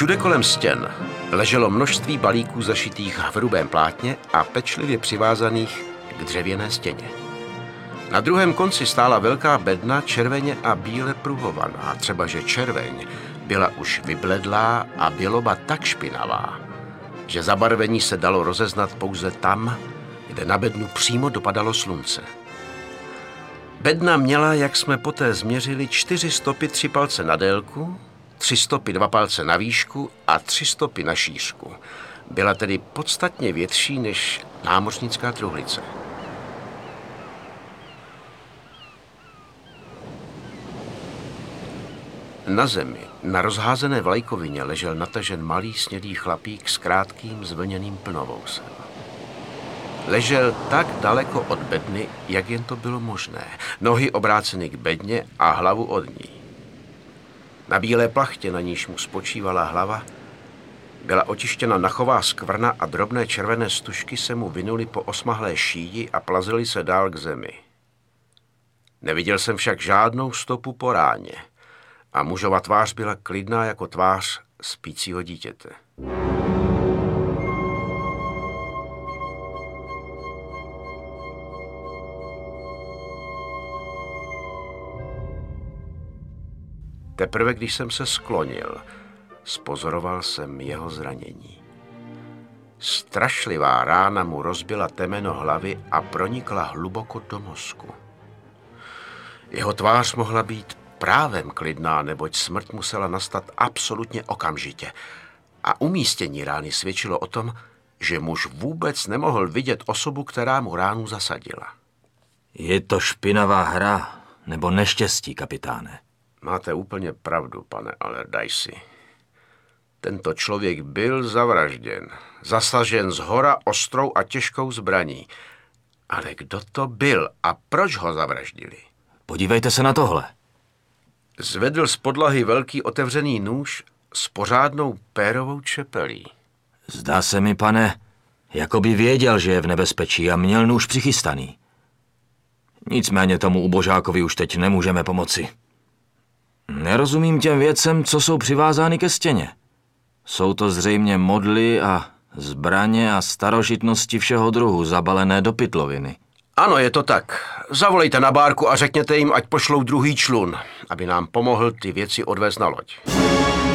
Všude kolem stěn leželo množství balíků zašitých v hrubém plátně a pečlivě přivázaných k dřevěné stěně. Na druhém konci stála velká bedna červeně a bíle pruhovaná, třebaže červeň byla už vybledlá a běloba tak špinavá, že zabarvení se dalo rozeznat pouze tam, kde na bednu přímo dopadalo slunce. Bedna měla, jak jsme poté změřili, 4 stopy 3 palce na délku, 3 stopy 2 palce na výšku a 3 stopy na šířku. Byla tedy podstatně větší než námořnická truhlice. Na zemi, na rozházené vlajkovině, ležel natažen malý snědý chlapík s krátkým zvlněným plnovousem. Ležel tak daleko od bedny, jak jen to bylo možné. Nohy obráceny k bedně a hlavu od ní. Na bílé plachtě, na níž mu spočívala hlava, byla otištěna nachová skvrna a drobné červené stužky se mu vinuly po osmahlé šíji a plazily se dál k zemi. Neviděl jsem však žádnou stopu po ráně a mužova tvář byla klidná jako tvář spícího dítěte. Teprve když jsem se sklonil, spozoroval jsem jeho zranění. Strašlivá rána mu rozbila temeno hlavy a pronikla hluboko do mozku. Jeho tvář mohla být právem klidná, neboť smrt musela nastat absolutně okamžitě. A umístění rány svědčilo o tom, že muž vůbec nemohl vidět osobu, která mu ránu zasadila. Je to špinavá hra nebo neštěstí, kapitáne? Máte úplně pravdu, pane Allardyce. Tento člověk byl zavražděn, zasažen zhora ostrou a těžkou zbraní. Ale kdo to byl a proč ho zavraždili? Podívejte se na tohle. Zvedl z podlahy velký otevřený nůž s pořádnou pérovou čepelí. Zdá se mi, pane, jako by věděl, že je v nebezpečí a měl nůž přichystaný. Nicméně tomu ubožákovi už teď nemůžeme pomoci. Nerozumím těm věcem, co jsou přivázány ke stěně. Jsou to zřejmě modly a zbraně a starožitnosti všeho druhu zabalené do pytloviny. Ano, je to tak. Zavolejte na bárku a řekněte jim, ať pošlou druhý člun, aby nám pomohl ty věci odvést na loď.